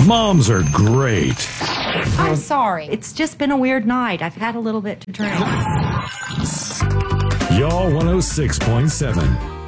Moms are great. I'm sorry. It's just been a weird night. I've had a little bit to drink. Y'all 106.7.